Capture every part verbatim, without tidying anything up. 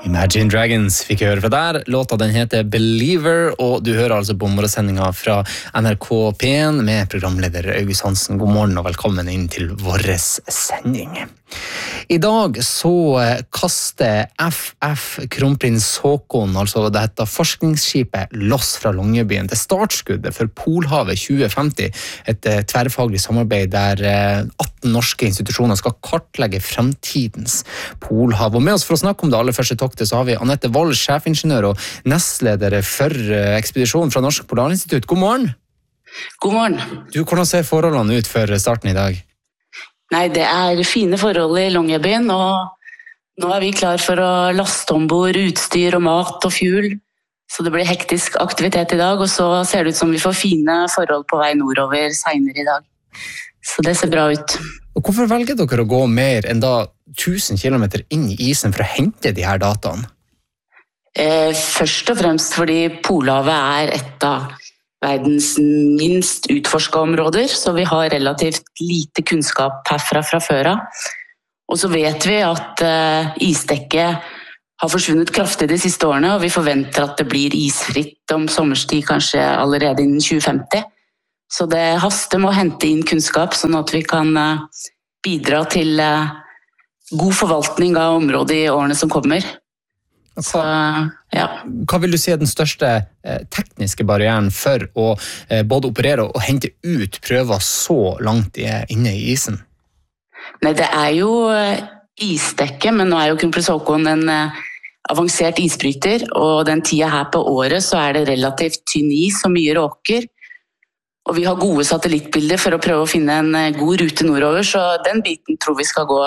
Imagine Dragons fikk jeg høre fra der. Låta den heter Believer, og du hører altså på morgensendinga fra N R K P en med programleder August Hansen. God morgen og velkommen inn til våres sending. I dag så kaster F F Kronprins Haakon, altså det heter forskningsskipet, loss fra Longyearbyen. Det startskuddet for Polhavet tjue femti, et tverrfaglig samarbeid der atten norske institusjoner skal kartlegge fremtidens Polhav. Og med oss for å snakke om det aller første toktet så har vi Annette Wold, sjefingeniør og nestleder for ekspedisjonen fra Norsk Polarinstitutt. God morgen! God morgen! Du, hvordan ser forholdene ut for starten i dag? Nei, det er fine forhold i Longyearbyen, og nå er vi klar for å laste ombord utstyr og mat og fuel. Så det blir hektisk aktivitet i dag, og så ser det ut som vi får fine forhold på vei nordover senere i dag. Så det ser bra ut. Og hvorfor velger dere å gå mer enn da tusen kilometer inn i isen for å hente de her dataene? Eh, først og fremst fordi Polhavet er et av verdens minst utforsket områder, så vi har relativt lite kunnskap herfra fra før av. Og så vet vi at uh, isdekket har forsvunnet kraftig de siste årene, og vi forventer at det blir isfritt om sommerstid kanskje allerede innen tjue femti. Så det haster med å hente inn kunnskap, sånn at vi kan uh, bidra til uh, god forvaltning av området i årene som kommer. Så, ja. Hva vil du si er den største eh, tekniske barrieren for å eh, både operere og hente ut prøver så langt i, inne i isen? Nei, det er jo uh, isdekket, men nå er jo Kronprins Haakon en uh, avansert isbryter, og den tida her på året så er det relativt tynn is og mye råker. Og vi har gode satellittbilder for å prøve å finne en uh, god rute nordover, så den biten tror vi skal gå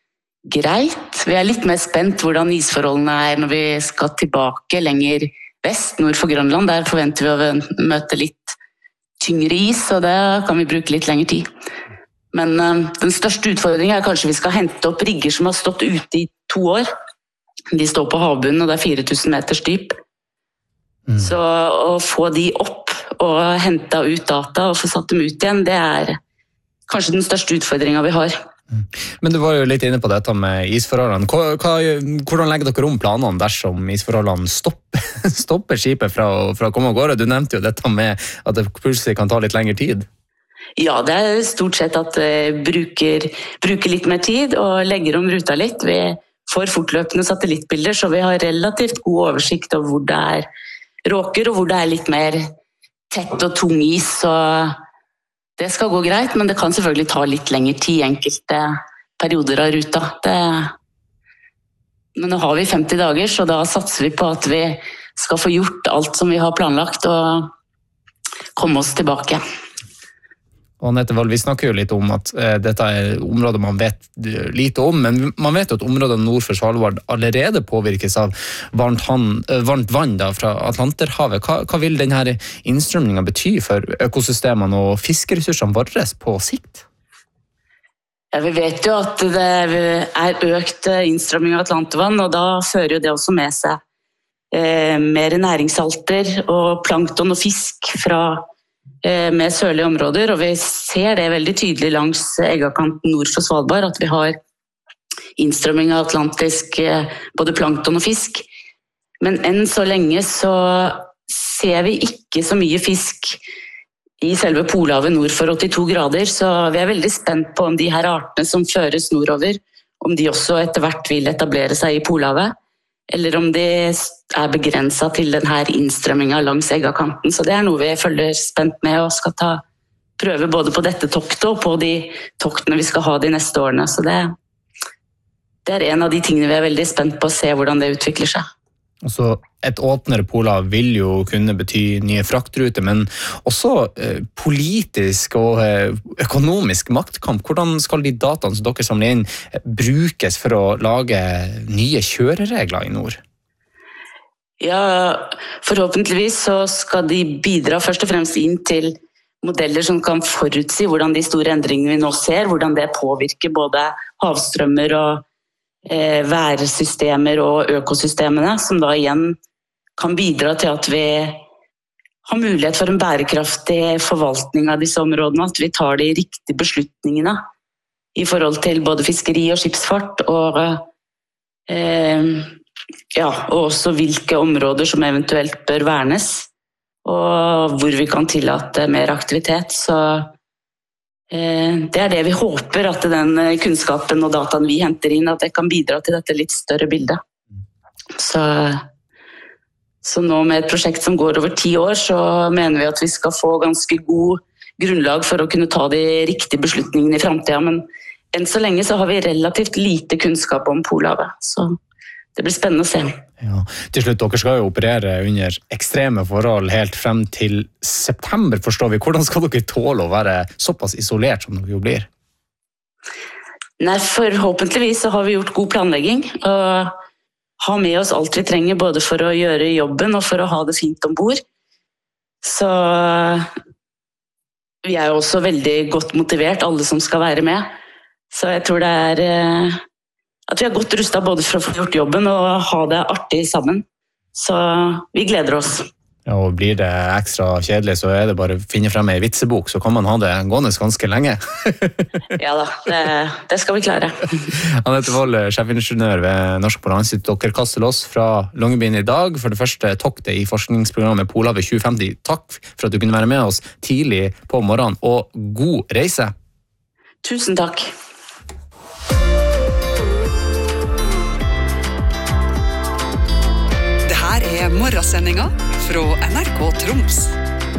greit. Vi er litt mer spent hvordan isforholdene er når vi skal tilbake lenger vest, nord for Grønland. Der forventer vi å møte litt tyngre is, og det kan vi bruke litt lengre tid. Men uh, den største utfordringen er kanskje vi skal hente opp rigger som har stått ute i to år. De står på havbunnen, og det er fire tusen meters dyp. Mm. Så å få de opp og hente ut data og få satt dem ut igjen, det er kanskje den største utfordringen vi har. Men du var jo litt inne på dette med isforholdene. Hva, hva, hvordan legger dere om planene dersom isforholdene stopper, stopper skipet fra, fra å komme av gårde? Du nevnte jo dette med at det plutselig kan ta litt lengre tid. Ja, det er stort sett at vi bruker, bruker litt mer tid og legger om ruta litt. Vi får fortløpende satellittbilder, så vi har relativt god oversikt over hvor det er råker og hvor det er litt mer tett og tung is, og det skal gå greit, men det kan selvfølgelig ta litt lengre tid i enkelte perioder av ruta. Det... Men nå har vi femti dager, så da satser vi på at vi skal få gjort alt som vi har planlagt og komme oss tilbake. Og Annette Wold, vi snakker jo litt om at uh, dette er områder man vet lite om, men man vet jo at områdene nord for Svalbard allerede påvirkes av varmt, han, uh, varmt vann da, fra Atlanterhavet. Hva, hva vil denne innstrømningen bety for økosystemene og fiskeressursene våre på sikt? Ja, vi vet jo at det er økt innstrømming av Atlantervann, og da fører jo det også med seg eh, mer næringssalter og plankton og fisk fra med sørlige områder, og vi ser det veldig tydelig langs Eggakanten nord for Svalbard, at vi har innstrømming av atlantisk både plankton og fisk. Men enn så lenge så ser vi ikke så mye fisk i selve Polhavet nord for åttito grader, så vi er veldig spent på om de her artene som føres nordover, om de også etter hvert vil etablere seg i Polhavet, eller om de er begrenset til denne innstrømmingen langs Eggakanten. Så det er noe vi følger spent med og skal ta prøve både på dette toktet og på de toktene vi skal ha de neste årene. Så det, det er en av de tingene vi er veldig spent på å se hvordan det utvikler seg. Altså, et åpnere Polhav vil jo kunne bety nye fraktruter, men også eh, politisk og eh, økonomisk maktkamp. Hvordan skal de dataene som dere samler inn eh, brukes for å lage nye kjøreregler i nord? Ja, forhåpentligvis så skal de bidra først og fremst inn til modeller som kan forutsi hvordan de store endringene vi nå ser, hvordan det påvirker både havstrømmer og værsystemer og økosystemene, som da igjen kan bidra til at vi har mulighet for en bærekraftig forvaltning av disse områdene, at vi tar de riktige beslutningene i forhold til både fiskeri og skipsfart, og eh, ja, og også hvilke områder som eventuelt bør vernes, og hvor vi kan tillate mer aktivitet. Så eh, det er det vi håper, at den kunnskapen og dataen vi henter inn, at det kan bidra til dette litt større bildet. Så, så nå med et prosjekt som går over ti år, så mener vi at vi skal få ganske god grunnlag for å kunne ta de riktige beslutningene i fremtiden, men enn så lenge så har vi relativt lite kunnskap om Polhavet, så det blir spennende å se. Ja, til slutt, dere skal jo operere under ekstreme forhold helt frem til september, forstår vi. Hvordan skal dere tåle å være såpass isolert som dere jo blir? Nei, forhåpentligvis så har vi gjort god planlegging, og har med oss alt vi trenger, både for å gjøre jobben og for å ha det fint ombord. Så vi er jo også veldig godt motivert, alle som skal være med. Så jeg tror det er at vi er godt rustet både for å få gjort jobben og ha det artig sammen. Så vi gleder oss. Ja, og blir det ekstra kjedelig, så er det bare å finne frem en vitsebok, så kan man ha det gående ganske lenge. Ja da, det, det skal vi klare. Anette Wold, sjefingeniør ved Norsk Polarinstitutt. Dere kaster oss fra Longyearbyen i dag for det første toktet i forskningsprogrammet Polhavet tjue femti. Takk for at du kunne være med oss tidlig på morgenen, og god reise. Tusen takk. Det her er morgensendinga fra N R K Troms.